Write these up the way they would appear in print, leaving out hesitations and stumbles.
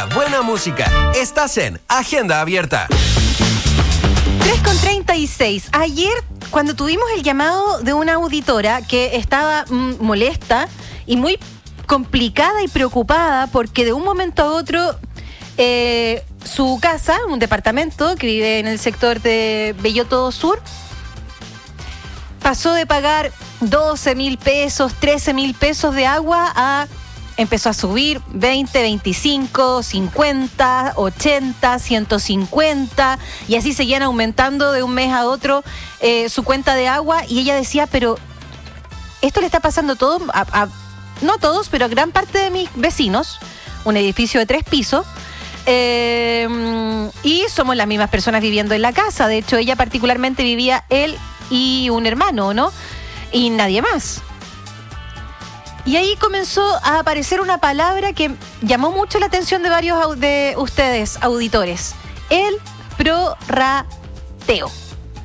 la buena música. Estás en Agenda Abierta. 3:36. Ayer, cuando tuvimos el llamado de una auditora que estaba molesta y muy complicada y preocupada porque de un momento a otro su casa, un departamento que vive en el sector de Belloto Sur, pasó de pagar 12,000 pesos, 13,000 pesos de agua empezó a subir 20, 25, 50, 80, 150 y así seguían aumentando de un mes a otro su cuenta de agua, y ella decía, pero esto le está pasando todo, no a todos, pero a gran parte de mis vecinos, un edificio de 3 pisos, y somos las mismas personas viviendo en la casa. De hecho, ella particularmente vivía él y un hermano, ¿no? Y nadie más. Y ahí comenzó a aparecer una palabra que llamó mucho la atención de varios de ustedes, auditores. El prorrateo.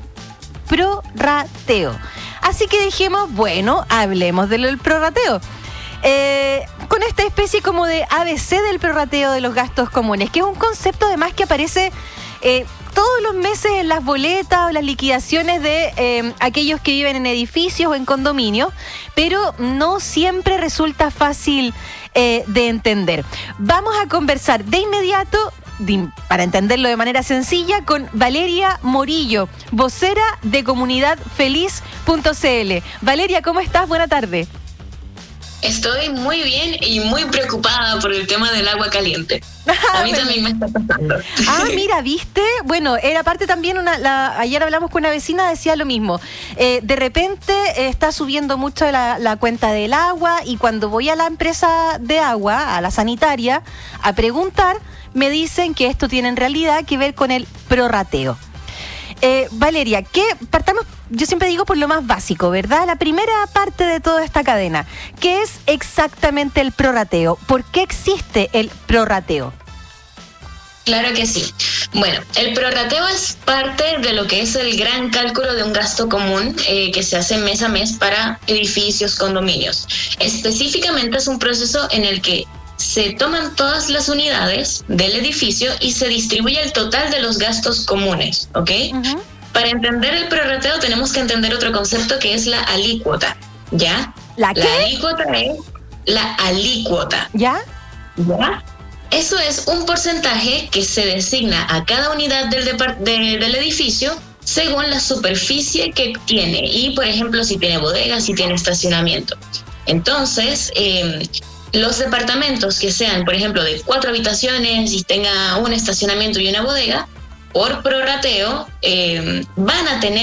Prorrateo. Así que dijimos, bueno, hablemos del prorrateo. Con esta especie como de ABC del prorrateo de los gastos comunes, que es un concepto además que aparece todos los meses en las boletas o las liquidaciones de aquellos que viven en edificios o en condominios, pero no siempre resulta fácil de entender. Vamos a conversar de inmediato, para entenderlo de manera sencilla, con Valeria Morillo, vocera de comunidadfeliz.cl. Valeria, ¿cómo estás? Buena tarde. Estoy muy bien y muy preocupada por el tema del agua caliente. A mí también me está pasando. Mira, ¿viste? Bueno, era parte también, ayer hablamos con una vecina, decía lo mismo. De repente está subiendo mucho la cuenta del agua, y cuando voy a la empresa de agua, a la sanitaria, a preguntar, me dicen que esto tiene en realidad que ver con el prorrateo. Valeria, partamos, yo siempre digo por lo más básico, ¿verdad? La primera parte de toda esta cadena. ¿Qué es exactamente el prorrateo? ¿Por qué existe el prorrateo? Claro que sí. Bueno, el prorrateo es parte de lo que es el gran cálculo de un gasto común que se hace mes a mes para edificios, condominios. Específicamente es un proceso en el que se toman todas las unidades del edificio y se distribuye el total de los gastos comunes, ¿ok? Uh-huh. Para entender el prorrateo tenemos que entender otro concepto que es la alícuota, ¿ya? ¿La qué? La alícuota es la alícuota. ¿Ya? ¿Ya? Eso es un porcentaje que se designa a cada unidad del edificio según la superficie que tiene y, por ejemplo, si tiene bodega, si tiene estacionamiento. Entonces, los departamentos que sean, por ejemplo, de 4 habitaciones y tenga un estacionamiento y una bodega, por prorrateo van a tener